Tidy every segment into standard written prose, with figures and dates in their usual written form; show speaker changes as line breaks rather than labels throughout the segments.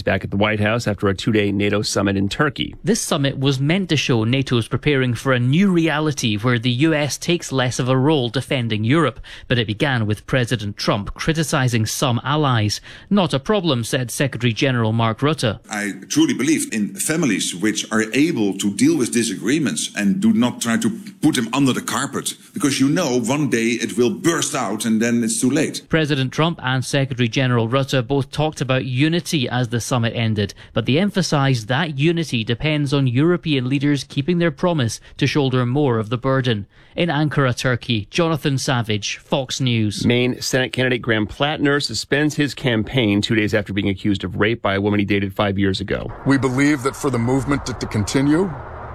back at the White House after a two-day NATO summit in Turkey.
This summit was meant to show NATO's preparing for a new reality where the US takes less of a role defending Europe, but it began with President Trump criticizing some allies. Not a problem, said Secretary General Mark Rutte.
I truly believe in families which are able to deal with disagreements and do not try to put them under the carpet, because you know one day it will burst out and then it's too late.
President Trump and Secretary General Rutte both talked about unity as the summit ended, but they emphasised that unity depends on European leaders keeping their promise to shoulder more of the burden. In Ankara, Turkey, Jonathan Savage, Fox News.
Maine Senate candidate Graham Plattner suspends his campaign 2 days after being accused of rape by a woman he dated 5 years ago.
We believe that for the movement to continue,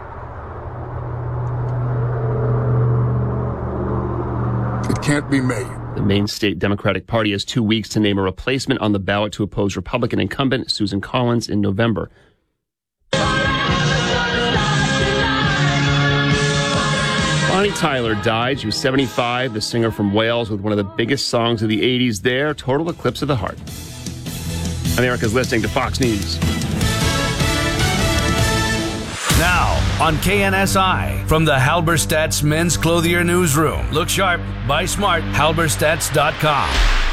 it can't be made.
The Maine State Democratic Party has 2 weeks to name a replacement on the ballot to oppose Republican incumbent Susan Collins in November. Bonnie Tyler died. She was 75, the singer from Wales with one of the biggest songs of the 80s there, Total Eclipse of the Heart. America's listening to Fox News.
Now on KNSI from the Halberstadt's Men's Clothier Newsroom. Look sharp, buy smart, halberstadts.com.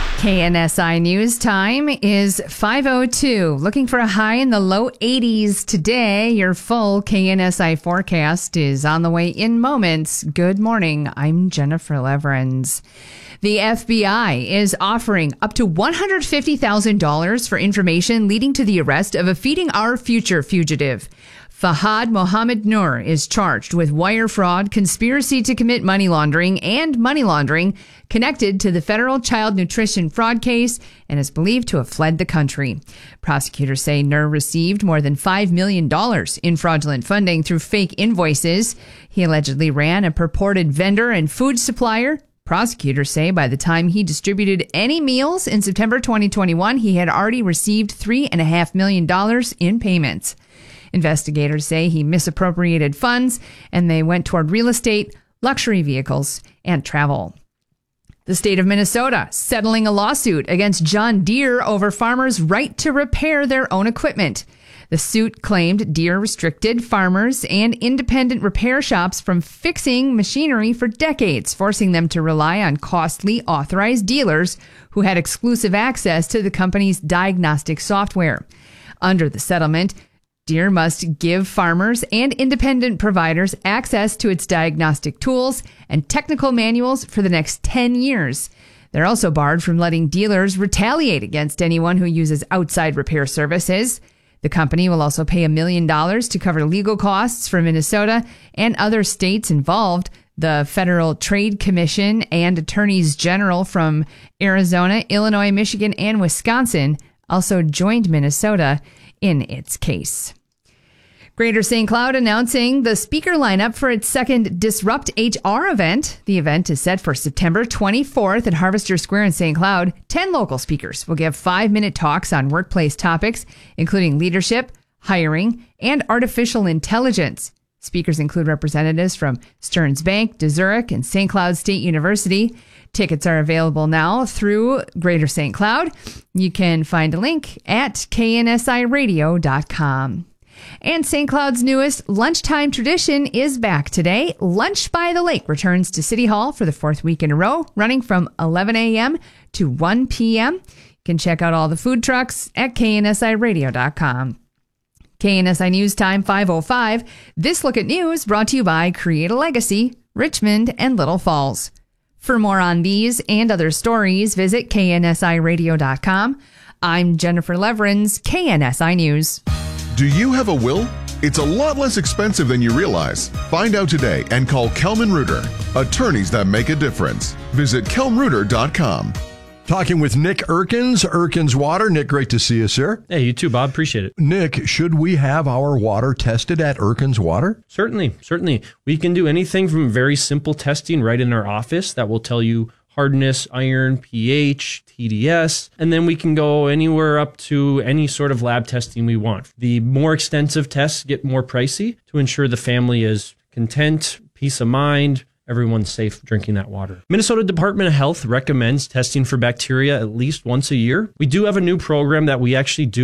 KNSI News time is 5:02. Looking for a high in the low 80s today. Your full KNSI forecast is on the way in moments. Good morning. I'm Jennifer Leverens. The FBI is offering up to $150,000 for information leading to the arrest of a Feeding Our Future fugitive. Fahad Mohammed Noor is charged with wire fraud, conspiracy to commit money laundering, and money laundering connected to the federal child nutrition fraud case and is believed to have fled the country. Prosecutors say Noor received more than $5 million in fraudulent funding through fake invoices. He allegedly ran a purported vendor and food supplier. Prosecutors say by the time he distributed any meals in September 2021, he had already received $3.5 million in payments. Investigators say he misappropriated funds and they went toward real estate, luxury vehicles, and travel. The state of Minnesota settling a lawsuit against John Deere over farmers' right to repair their own equipment. The suit claimed Deere restricted farmers and independent repair shops from fixing machinery for decades, forcing them to rely on costly authorized dealers who had exclusive access to the company's diagnostic software. Under the settlement, Deere must give farmers and independent providers access to its diagnostic tools and technical manuals for the next 10 years. They're also barred from letting dealers retaliate against anyone who uses outside repair services. The company will also pay $1 million to cover legal costs for Minnesota and other states involved. The Federal Trade Commission and attorneys general from Arizona, Illinois, Michigan, and Wisconsin also joined Minnesota in its case. Greater St. Cloud announcing the speaker lineup for its second Disrupt HR event. The event is set for September 24th at Harvester Square in St. Cloud. 10 local speakers will give 5-minute talks on workplace topics, including leadership, hiring, and artificial intelligence. Speakers include representatives from Stearns Bank, DeZurich, and St. Cloud State University. Tickets are available now through Greater St. Cloud. You can find a link at knsiradio.com. And St. Cloud's newest lunchtime tradition is back today. Lunch by the Lake returns to City Hall for the 4th week in a row, running from 11 a.m. to 1 p.m. You can check out all the food trucks at knsiradio.com. KNSI News Time 5:05. This look at news brought to you by Create a Legacy, Richmond and Little Falls. For more on these and other stories, visit knsiradio.com. I'm Jennifer Leverens, KNSI News.
Do you have a will? It's a lot less expensive than you realize. Find out today and call Kelman Reuter, attorneys that make a difference. Visit kelmreuter.com.
Talking with Nick Erkins, Erkins Water. Nick, great to see you, sir.
Hey, you too, Bob. Appreciate it.
Nick, should we have our water tested at Erkins Water?
Certainly. We can do anything from very simple testing right in our office that will tell you hardness, iron, pH, TDS, and then we can go anywhere up to any sort of lab testing we want. The more extensive tests get more pricey to ensure the family is content, peace of mind, everyone's safe drinking that water. Minnesota Department of Health recommends testing for bacteria at least once a year. We do have a new program that we actually do